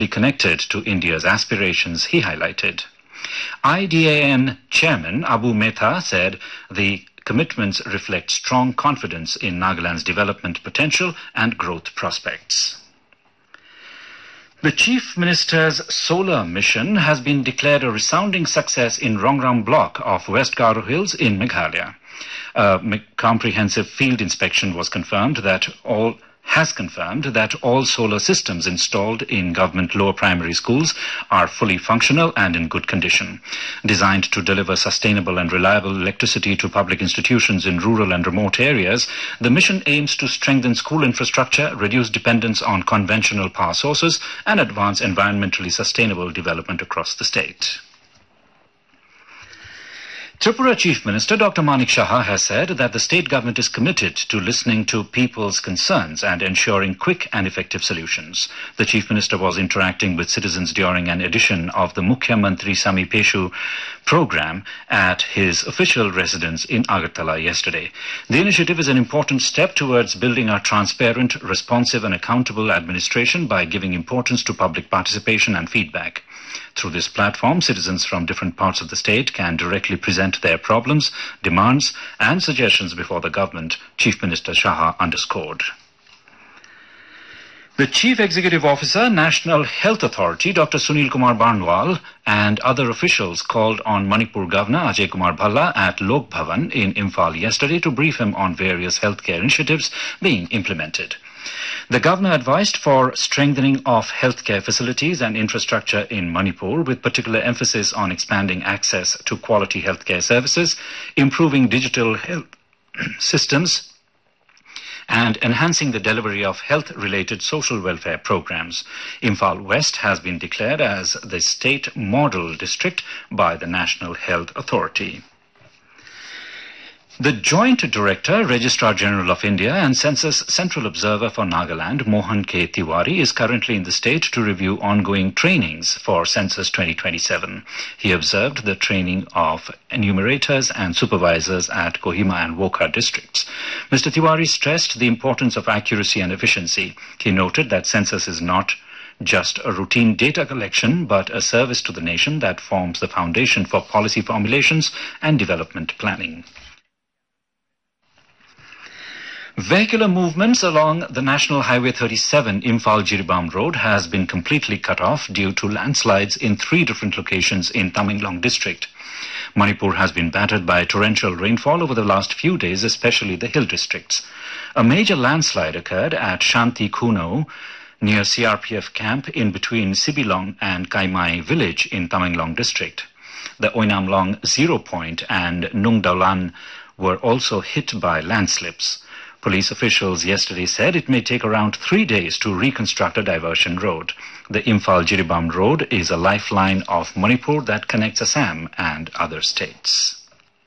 be connected to India's aspirations, he highlighted. IDAN Chairman Abu Mehta said the commitments reflect strong confidence in Nagaland's development potential and growth prospects. The Chief Minister's solar mission has been declared a resounding success in Rongram block of West Garo Hills in Meghalaya. A comprehensive field inspection confirmed that all solar systems installed in government lower primary schools are fully functional and in good condition. Designed to deliver sustainable and reliable electricity to public institutions in rural and remote areas, the mission aims to strengthen school infrastructure, reduce dependence on conventional power sources, and advance environmentally sustainable development across the state. Tripura Chief Minister Dr. Manik Saha has said that the state government is committed to listening to people's concerns and ensuring quick and effective solutions. The Chief Minister was interacting with citizens during an edition of the Mukhya Mantri Samipeshu program at his official residence in Agartala yesterday. The initiative is an important step towards building a transparent, responsive and accountable administration by giving importance to public participation and feedback. Through this platform, citizens from different parts of the state can directly present their problems, demands and suggestions before the government, Chief Minister Saha underscored. The Chief Executive Officer, National Health Authority, Dr. Sunil Kumar Barnwal, and other officials called on Manipur Governor Ajay Kumar Bhalla at Lok Bhavan in Imphal yesterday to brief him on various healthcare initiatives being implemented. The governor advised for strengthening of healthcare facilities and infrastructure in Manipur, with particular emphasis on expanding access to quality healthcare services, improving digital health systems, and enhancing the delivery of health-related social welfare programs. Imphal West has been declared as the state model district by the National Health Authority. The Joint Director, Registrar General of India and Census Central Observer for Nagaland, Mohan K. Tiwari, is currently in the state to review ongoing trainings for Census 2027. He observed the training of enumerators and supervisors at Kohima and Wokha districts. Mr. Tiwari stressed the importance of accuracy and efficiency. He noted that census is not just a routine data collection, but a service to the nation that forms the foundation for policy formulations and development planning. Vehicular movements along the National Highway 37 Imphal-Jiribam Road has been completely cut off due to landslides in 3 different locations in Tamenglong district. Manipur has been battered by torrential rainfall over the last few days, especially the hill districts. A major landslide occurred at Shanti Kuno near CRPF camp in between Sibilong and Kaimai village in Tamenglong district. The Oinamlong 0 Point and Nungdaolan were also hit by landslips. Police officials yesterday said it may take around 3 days to reconstruct a diversion road. The Imphal-Jiribam Road is a lifeline of Manipur that connects Assam and other states.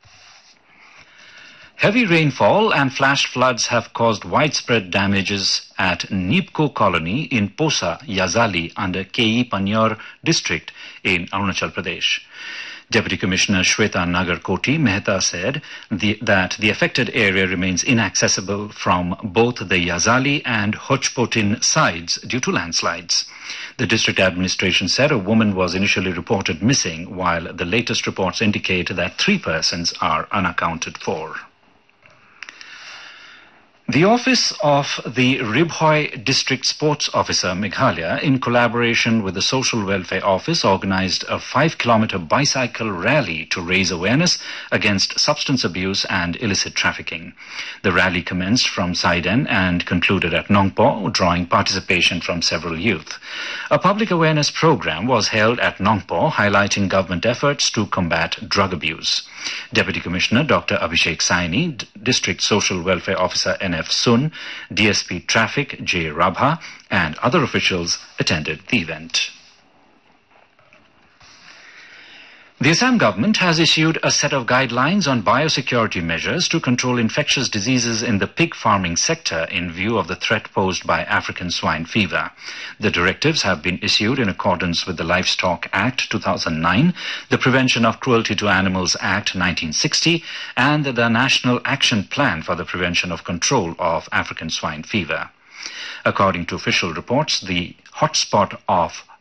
Heavy rainfall and flash floods have caused widespread damages at Nipko Colony in Posa, Yazali under K.E. Panyor district in Arunachal Pradesh. Deputy Commissioner Shweta Nagarkoti Mehta said that the affected area remains inaccessible from both the Yazali and Hochpotin sides due to landslides. The district administration said a woman was initially reported missing, while the latest reports indicate that 3 persons are unaccounted for. The Office of the Ribhoi District Sports Officer Meghalaya, in collaboration with the Social Welfare Office, organized a 5-kilometer bicycle rally to raise awareness against substance abuse and illicit trafficking. The rally commenced from Saiden and concluded at Nongpo, drawing participation from several youth. A public awareness program was held at Nongpo, highlighting government efforts to combat drug abuse. Deputy Commissioner Dr. Abhishek Saini, District Social Welfare Officer N.F. Sun, DSP Traffic J. Rabha, and other officials attended the event. The Assam government has issued a set of guidelines on biosecurity measures to control infectious diseases in the pig farming sector in view of the threat posed by African swine fever. The directives have been issued in accordance with the Livestock Act 2009, the Prevention of Cruelty to Animals Act 1960, and the National Action Plan for the Prevention of Control of African Swine Fever. According to official reports, the hotspot of